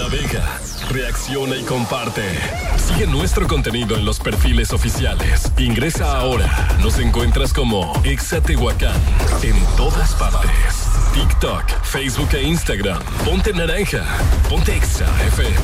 Navega, reacciona y comparte. Sigue nuestro contenido en los perfiles oficiales. Ingresa ahora. Nos encuentras como Exa Tehuacán en todas partes. TikTok, Facebook e Instagram. Ponte naranja. Ponte Exa FM.